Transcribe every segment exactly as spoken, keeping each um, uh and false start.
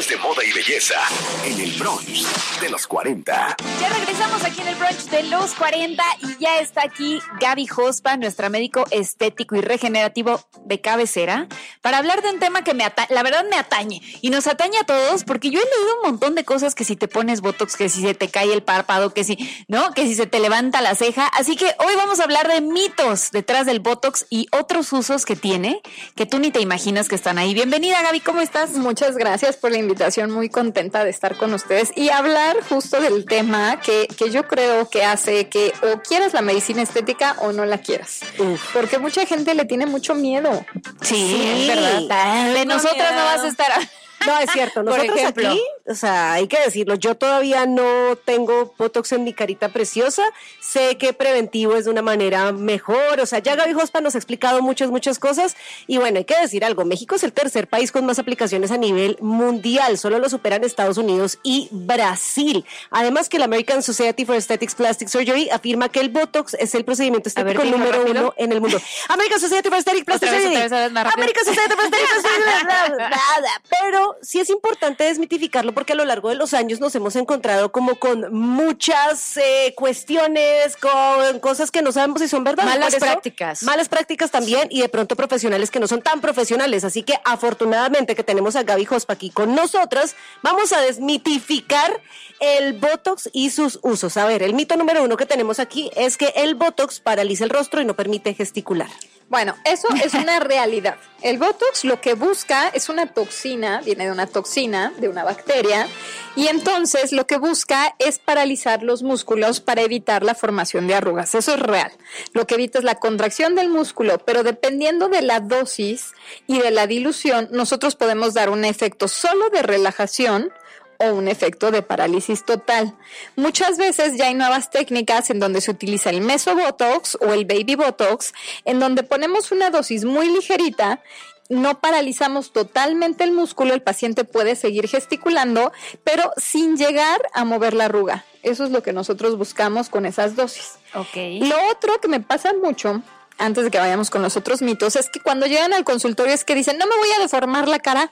Hablemos de moda y belleza en el brunch de los cuarenta. Ya regresamos aquí en el brunch de los cuarenta y ya está aquí Gaby Jospa, nuestra médico estético y regenerativo de cabecera, para hablar de un tema que me ata- la verdad me atañe y nos atañe a todos, porque yo he leído un montón de cosas, que si te pones botox, que si se te cae el párpado, que si, ¿no? Que si se te levanta la ceja. Así que hoy vamos a hablar de mitos detrás del botox y otros usos que tiene, que tú ni te imaginas que están ahí. Bienvenida, Gaby, ¿cómo estás? Muchas gracias por la invitación, muy contenta de estar con ustedes y hablar justo del tema que, que yo creo que hace que o quieras la medicina estética o no la quieras. Uf. Porque mucha gente le tiene mucho miedo. Sí, sí, es verdad. De nosotras no vas a estar... No, es cierto, nosotros aquí, o sea, hay que decirlo, yo todavía no tengo botox en mi carita preciosa, sé que preventivo es de una manera mejor, o sea, ya Gaby Jospa nos ha explicado muchas, muchas cosas, y bueno, hay que decir algo, México es el tercer país con más aplicaciones a nivel mundial, solo lo superan Estados Unidos y Brasil, además que la American Society for Aesthetics Plastic Surgery afirma que el botox es el procedimiento estético ver, número rápido. uno en el mundo. American Society for Aesthetics Plastic Surgery, American Society for Aesthetics Plastic Surgery, nada, pero sí es importante desmitificarlo porque a lo largo de los años nos hemos encontrado como con muchas eh, cuestiones, con cosas que no sabemos si son verdad. Malas eso, prácticas. Malas prácticas también y de pronto profesionales que no son tan profesionales. Así que afortunadamente que tenemos a Gaby Jospa aquí con nosotras, vamos a desmitificar el botox y sus usos. A ver, el mito número uno que tenemos aquí es que el botox paraliza el rostro y no permite gesticular. Bueno, eso es una realidad. El botox lo que busca es una toxina, viene de una toxina, de una bacteria, y entonces lo que busca es paralizar los músculos para evitar la formación de arrugas. Eso es real. Lo que evita es la contracción del músculo, pero dependiendo de la dosis y de la dilución, nosotros podemos dar un efecto solo de relajación o un efecto de parálisis total. Muchas veces ya hay nuevas técnicas en donde se utiliza el mesobotox o el baby botox, en donde ponemos una dosis muy ligerita, no paralizamos totalmente el músculo, el paciente puede seguir gesticulando, pero sin llegar a mover la arruga. Eso es lo que nosotros buscamos con esas dosis. Okay. Lo otro que me pasa mucho, antes de que vayamos con los otros mitos, es que cuando llegan al consultorio es que dicen, no me voy a deformar la cara.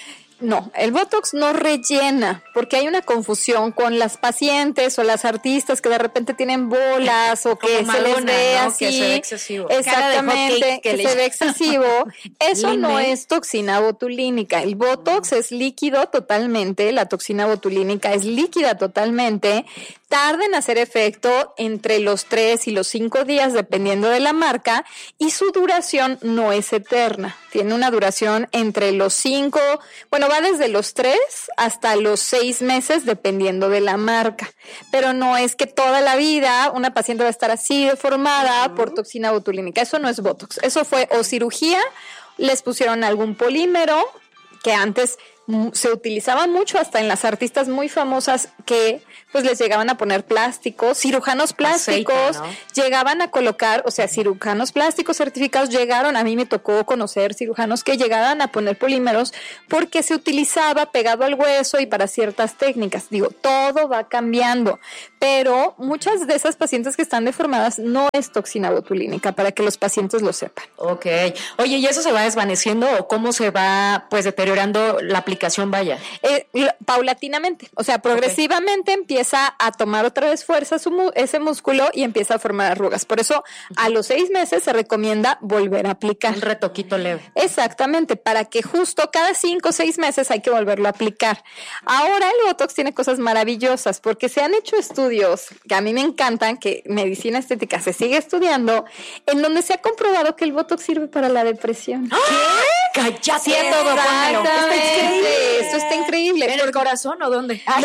No, el botox no rellena, porque hay una confusión con las pacientes o las artistas que de repente tienen bolas o que se les ve ¿no? así. Que se ve excesivo. Exactamente, que, que le... se ve excesivo. Eso no es toxina botulínica. El botox es líquido totalmente, la toxina botulínica es líquida totalmente. Tarda en hacer efecto entre los tres y los cinco días, dependiendo de la marca, y su duración no es eterna. Tiene una duración entre los cinco, bueno, va desde los tres hasta los seis meses, dependiendo de la marca. Pero no es que toda la vida una paciente va a estar así deformada uh-huh. por toxina botulínica. Eso no es botox. Eso fue o cirugía, les pusieron algún polímero, que antes se utilizaba mucho hasta en las artistas muy famosas que pues les llegaban a poner plásticos, cirujanos plásticos, Aceite, ¿no? Llegaban a colocar, o sea, cirujanos plásticos certificados llegaron, a mí me tocó conocer cirujanos que llegaban a poner polímeros porque se utilizaba pegado al hueso y para ciertas técnicas. Digo, todo va cambiando, pero muchas de esas pacientes que están deformadas no es toxina botulínica, para que los pacientes lo sepan. Ok. Oye, ¿y eso se va desvaneciendo o cómo se va pues deteriorando la aplicación, vaya? Eh, paulatinamente, o sea, progresivamente okay. empieza a tomar otra vez fuerza su, ese músculo y empieza a formar arrugas. Por eso, a los seis meses se recomienda volver a aplicar. Un retoquito leve. Exactamente, para que justo cada cinco o seis meses hay que volverlo a aplicar. Ahora el botox tiene cosas maravillosas porque se han hecho estudios que a mí me encantan, que medicina estética se sigue estudiando, en donde se ha comprobado que el botox sirve para la depresión. ¿Qué? ¡Cállate! Sí, todo, exactamente. Esto está increíble. ¿En el corazón o dónde? Ay,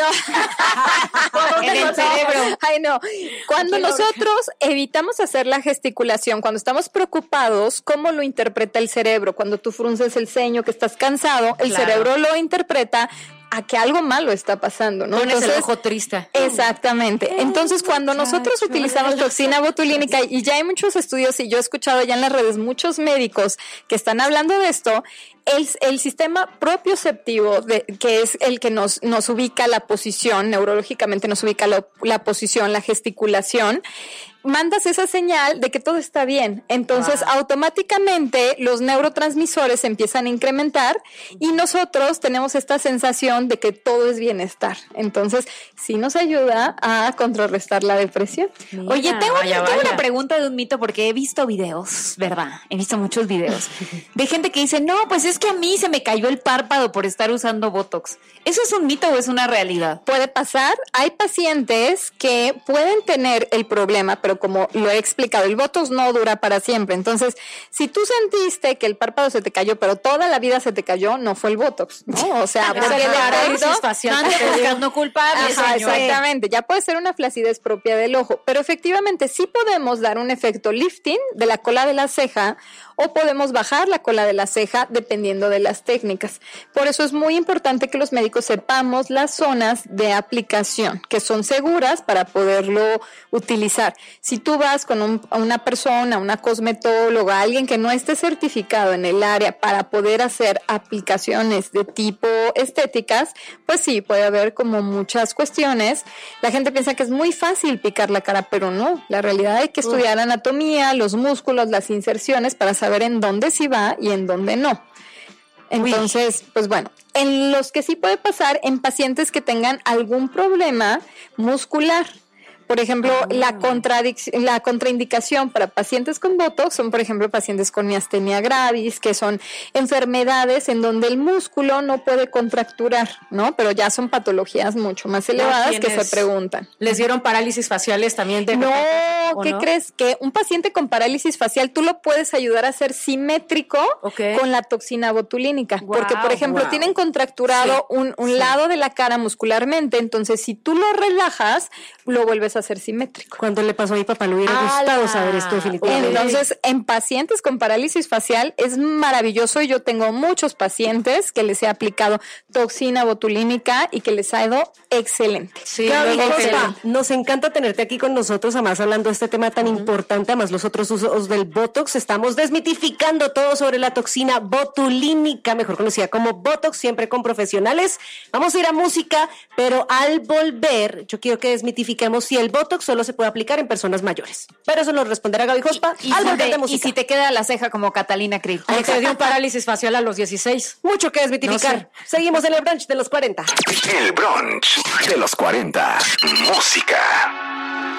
no. en el cerebro. Ay, no. Cuando nosotros evitamos hacer la gesticulación, cuando estamos preocupados, ¿cómo lo interpreta el cerebro? Cuando tú frunces el ceño, que estás cansado, el claro. cerebro lo interpreta a que algo malo está pasando, ¿no? Pones Entonces, el ojo triste. Exactamente. Entonces, cuando nosotros utilizamos toxina botulínica, y ya hay muchos estudios, y yo he escuchado ya en las redes muchos médicos que están hablando de esto, El, el sistema propioceptivo, de, que es el que nos, nos ubica la posición, neurológicamente nos ubica la, la posición, la gesticulación, mandas esa señal de que todo está bien. Entonces, wow. automáticamente los neurotransmisores empiezan a incrementar y nosotros tenemos esta sensación de que todo es bienestar. Entonces, sí nos ayuda a contrarrestar la depresión. Mira, Oye, tengo, vaya, tengo vaya. una pregunta de un mito porque he visto videos, ¿verdad? He visto muchos videos de gente que dice, no, pues es que a mí se me cayó el párpado por estar usando Botox. ¿Eso es un mito o es una realidad? Puede pasar. Hay pacientes que pueden tener el problema, pero como lo he explicado, el Botox no dura para siempre. Entonces, si tú sentiste que el párpado se te cayó, pero toda la vida se te cayó, no fue el Botox, ¿no? O sea, porque el efecto... No ande buscando culpables. Ajá, exactamente. Ya puede ser una flacidez propia del ojo, pero efectivamente sí podemos dar un efecto lifting de la cola de la ceja o podemos bajar la cola de la ceja dependiendo de las técnicas. Por eso es muy importante que los médicos sepamos las zonas de aplicación que son seguras para poderlo utilizar. Si tú vas con un, una persona, una cosmetóloga, alguien que no esté certificado en el área para poder hacer aplicaciones de tipo estéticas, pues sí, puede haber como muchas cuestiones. La gente piensa que es muy fácil picar la cara, pero no. La realidad hay que estudiar Uf. anatomía, los músculos, las inserciones para saber en dónde sí va y en dónde no. Entonces, Uy. pues bueno, en los que sí puede pasar en pacientes que tengan algún problema muscular. Por ejemplo, oh. la, la contraindicación para pacientes con Botox son, por ejemplo, pacientes con miastenia gravis, que son enfermedades en donde el músculo no puede contracturar, ¿no? Pero ya son patologías mucho más elevadas que se preguntan. ¿Les dieron parálisis faciales también? De no, ¿qué no? crees? Que un paciente con parálisis facial tú lo puedes ayudar a ser simétrico okay. con la toxina botulínica. Wow, porque, por ejemplo, wow. tienen contracturado sí, un, un sí. lado de la cara muscularmente, entonces si tú lo relajas, lo vuelves a ser simétrico. Cuando le pasó a mi papá, le hubiera ¡Ala! gustado saber esto definitivamente. Entonces, en pacientes con parálisis facial es maravilloso. Yo tengo muchos pacientes que les he aplicado toxina botulínica y que les ha ido excelente. Sí, Gaby, excelente. Nos encanta tenerte aquí con nosotros, además hablando de este tema tan uh-huh. importante, además los otros usos del Botox. Estamos desmitificando todo sobre la toxina botulínica, mejor conocida como Botox, siempre con profesionales. Vamos a ir a música, pero al volver, yo quiero que desmitifiquemos si el Botox solo se puede aplicar en personas mayores. Pero eso nos responderá Gaby Jospa y, y al volver de música. Y si te queda la ceja como Catalina Krieg. O te dio un parálisis facial a los dieciséis. Mucho que desmitificar. No sé. Seguimos en el brunch de los cuarenta. El brunch de los cuarenta. Música.